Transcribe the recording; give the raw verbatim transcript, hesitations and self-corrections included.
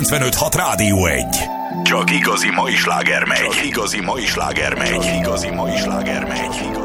kilencvenöt hat Rádió egy. Csak igazi mai sláger megy. Csak igazi mai sláger megy. Csak igazi mai sláger megy.